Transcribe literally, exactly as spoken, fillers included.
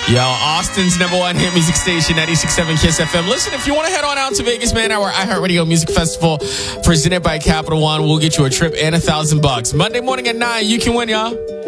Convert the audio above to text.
Yo, Austin's number one hit music station, ninety-six point seven Kiss F M. Listen, if you want to head on out to Vegas, man, our iHeartRadio Music Festival presented by Capital One, we'll get you a trip and a thousand bucks. Monday morning at nine, you can win, y'all.